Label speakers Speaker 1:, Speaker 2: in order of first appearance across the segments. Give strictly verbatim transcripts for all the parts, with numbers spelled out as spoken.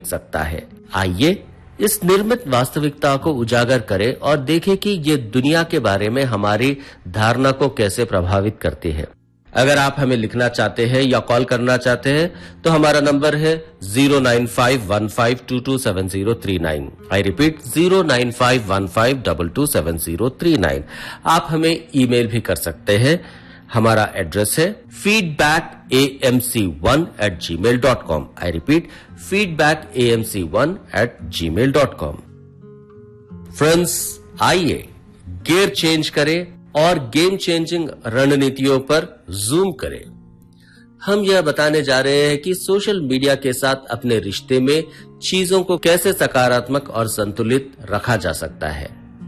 Speaker 1: सकता है। आइए इस निर्मित वास्तविकता को उजागर करें और देखें कि ये दुनिया के बारे में हमारी धारणा को कैसे प्रभावित करती है। अगर आप हमें लिखना चाहते हैं या कॉल करना चाहते हैं तो हमारा नंबर है zero nine five one five to to seven zero three nine. I repeat zero nine five one five to to seven zero three nine. आप हमें ईमेल भी कर सकते हैं। हमारा एड्रेस है feedback A M C one eight ji mail dot com. I repeat feedback A M C one eight ji mail dot com. Friends, आइए gear change करें और गेम चेंजिंग रणनीतियों पर जूम करें। हम यह बताने जा रहे हैं कि सोशल मीडिया के साथ अपने रिश्ते में चीजों को कैसे सकारात्मक और संतुलित रखा जा सकता है।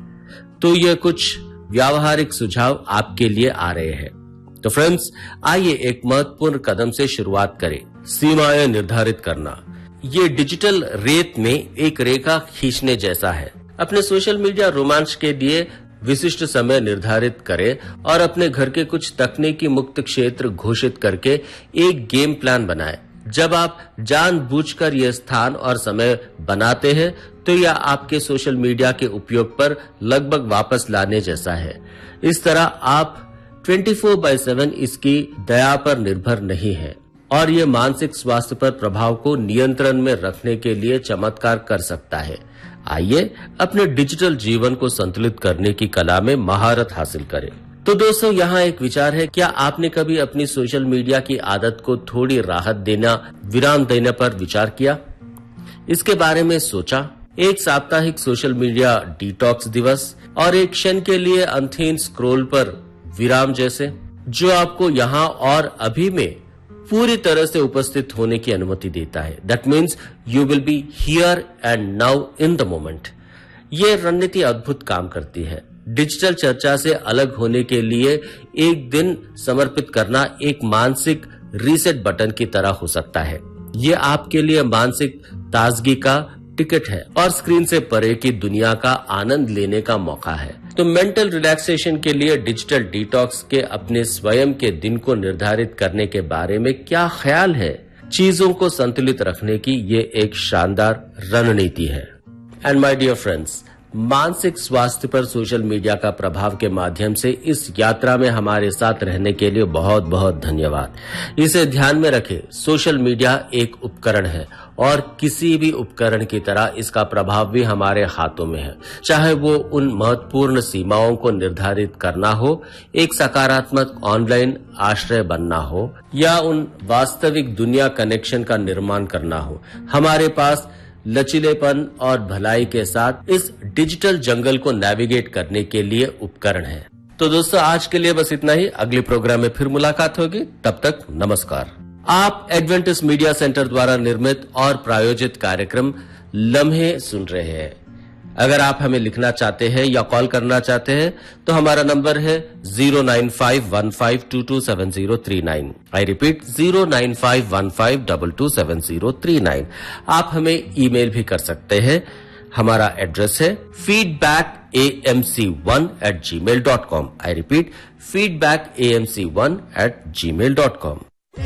Speaker 1: तो यह कुछ व्यावहारिक सुझाव आपके लिए आ रहे हैं। तो फ्रेंड्स, आइए एक महत्वपूर्ण कदम से शुरुआत करें। सीमाएं निर्धारित करना। ये डिजिटल रेत में एक रेखा खींचने जैसा है। अपने सोशल मीडिया रोमांच के लिए विशिष्ट समय निर्धारित करें और अपने घर के कुछ तकनीकी मुक्त क्षेत्र घोषित करके एक गेम प्लान बनाएं। जब आप जानबूझकर यह स्थान और समय बनाते हैं तो यह आपके सोशल मीडिया के उपयोग पर लगभग वापस लाने जैसा है। इस तरह आप चौबीस बाय सात इसकी दया पर निर्भर नहीं है और यह मानसिक स्वास्थ्य पर प्रभाव को नियंत्रण में रखने के लिए चमत्कार कर सकता है। आइए अपने डिजिटल जीवन को संतुलित करने की कला में महारत हासिल करें। तो दोस्तों, यहाँ एक विचार है, क्या आपने कभी अपनी सोशल मीडिया की आदत को थोड़ी राहत देना, विराम देने पर विचार किया? इसके बारे में सोचा? एक साप्ताहिक सोशल मीडिया डिटॉक्स दिवस और एक क्षण के लिए अंतहीन स्क्रॉल पर विराम जैसे, जो आपको यहाँ और अभी में पूरी तरह से उपस्थित होने की अनुमति देता है। That means you will be here and now in the moment. ये रणनीति अद्भुत काम करती है। डिजिटल चर्चा से अलग होने के लिए एक दिन समर्पित करना एक मानसिक रीसेट बटन की तरह हो सकता है। ये आपके लिए मानसिक ताजगी का टिकट है और स्क्रीन से परे की दुनिया का आनंद लेने का मौका है। तो मेंटल रिलैक्सेशन के लिए डिजिटल डिटॉक्स के अपने स्वयं के दिन को निर्धारित करने के बारे में क्या ख्याल है? चीजों को संतुलित रखने की ये एक शानदार रणनीति है। एंड माय डियर फ्रेंड्स, मानसिक स्वास्थ्य पर सोशल मीडिया का प्रभाव के माध्यम से इस यात्रा में हमारे साथ रहने के लिए बहुत बहुत धन्यवाद। इसे ध्यान में रखें, सोशल मीडिया एक उपकरण है और किसी भी उपकरण की तरह इसका प्रभाव भी हमारे हाथों में है। चाहे वो उन महत्वपूर्ण सीमाओं को निर्धारित करना हो, एक सकारात्मक ऑनलाइन आश्रय बनना हो या उन वास्तविक दुनिया कनेक्शन का निर्माण करना हो, हमारे पास लचीलेपन और भलाई के साथ इस डिजिटल जंगल को नेविगेट करने के लिए उपकरण है। तो दोस्तों, आज के लिए बस इतना ही। अगले प्रोग्राम में फिर मुलाकात होगी। तब तक नमस्कार। आप एडवेंटिस्ट मीडिया सेंटर द्वारा निर्मित और प्रायोजित कार्यक्रम लम्हे सुन रहे हैं। अगर आप हमें लिखना चाहते हैं या कॉल करना चाहते हैं तो हमारा नंबर है zero nine five one five to to seven zero three nine. I repeat zero nine five one five to to seven zero three nine. आप हमें ईमेल भी कर सकते हैं। हमारा एड्रेस है feedback A M C one eight ji mail dot com. I repeat feedback A M C one eight ji mail dot com.